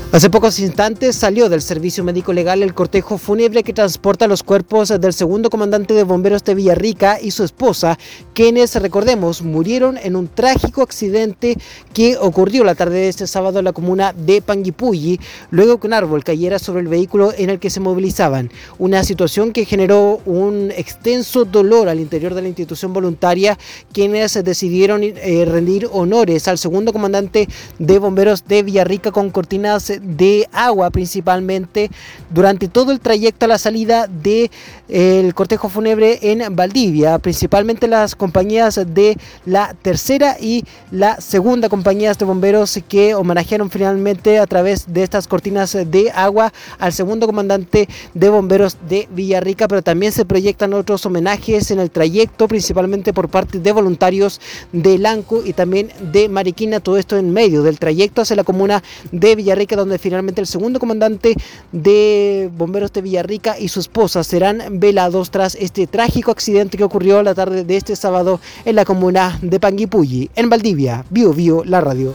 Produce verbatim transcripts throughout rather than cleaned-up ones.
Hace pocos instantes salió del servicio médico legal el cortejo fúnebre que transporta los cuerpos del segundo comandante de bomberos de Villarrica y su esposa, quienes, recordemos, murieron en un trágico accidente que ocurrió la tarde de este sábado en la comuna de Panguipulli, luego que un árbol cayera sobre el vehículo en el que se movilizaban. Una situación que generó un extenso dolor al interior de la institución voluntaria, quienes decidieron eh, rendir honores al segundo comandante de bomberos de Villarrica con cortinas de agua principalmente durante todo el trayecto a la salida del de, cortejo fúnebre en Valdivia, principalmente las compañías de la tercera y la segunda compañías de bomberos que homenajearon finalmente a través de estas cortinas de agua al segundo comandante de bomberos de Villarrica, pero también se proyectan otros homenajes en el trayecto, principalmente por parte de voluntarios de Lanco y también de Mariquina, todo esto en medio del trayecto hacia la comuna de Villarrica, donde finalmente el segundo comandante de bomberos de Villarrica y su esposa serán velados tras este trágico accidente que ocurrió la tarde de este sábado en la comuna de Panguipulli, en Valdivia. Bio Bio, la radio.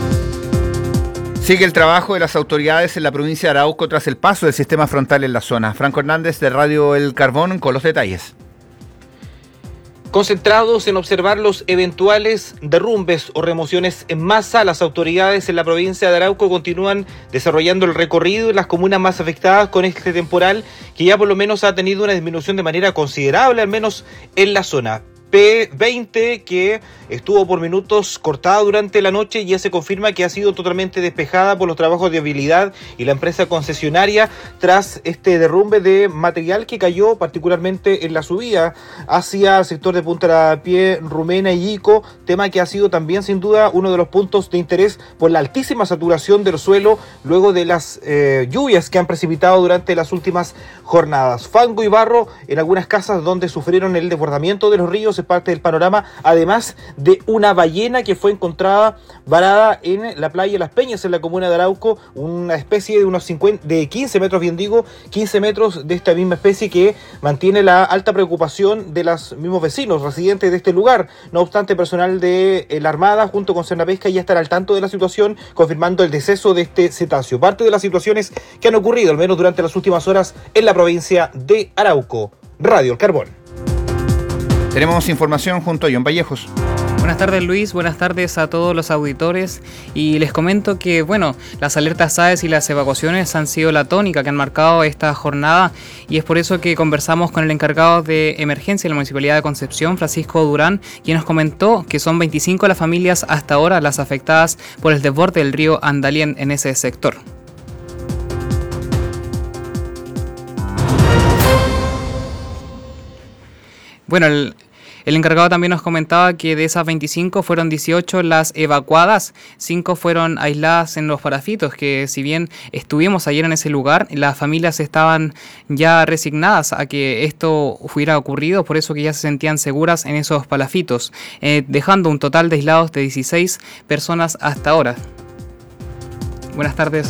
Sigue el trabajo de las autoridades en la provincia de Arauco tras el paso del sistema frontal en la zona. Franco Hernández de Radio El Carbón con los detalles. Concentrados en observar los eventuales derrumbes o remociones en masa, las autoridades en la provincia de Arauco continúan desarrollando el recorrido en las comunas más afectadas con este temporal, que ya por lo menos ha tenido una disminución de manera considerable, al menos en la zona. P veinte, que estuvo por minutos cortada durante la noche, ya se confirma que ha sido totalmente despejada por los trabajos de habilidad y la empresa concesionaria tras este derrumbe de material que cayó particularmente en la subida hacia el sector de Punta Lavapié, Rumena y Ico, tema que ha sido también sin duda uno de los puntos de interés por la altísima saturación del suelo luego de las eh, lluvias que han precipitado durante las últimas jornadas. Fango y barro en algunas casas donde sufrieron el desbordamiento de los ríos es parte del panorama, además de una ballena que fue encontrada varada en la playa Las Peñas en la comuna de Arauco, una especie de unos cincuenta, de quince metros, bien digo, quince metros de esta misma especie que mantiene la alta preocupación de los mismos vecinos residentes de este lugar. No obstante, personal de la Armada junto con Cernapesca ya estará al tanto de la situación, confirmando el deceso de este cetáceo. Parte de las situaciones que han ocurrido, al menos durante las últimas horas, en la provincia de Arauco. Radio El Carbón. Tenemos información junto a John Vallejos. Buenas tardes, Luis, buenas tardes a todos los auditores y les comento que, bueno, las alertas A E S y las evacuaciones han sido la tónica que han marcado esta jornada y es por eso que conversamos con el encargado de emergencia de la Municipalidad de Concepción, Francisco Durán, quien nos comentó que son veinticinco las familias hasta ahora las afectadas por el desborde del río Andalién en ese sector. Bueno, el, el encargado también nos comentaba que de esas veinticinco fueron dieciocho las evacuadas, cinco fueron aisladas en los parafitos, que si bien estuvimos ayer en ese lugar, las familias estaban ya resignadas a que esto hubiera ocurrido, por eso que ya se sentían seguras en esos palafitos, eh, dejando un total de aislados de dieciséis personas hasta ahora. Buenas tardes.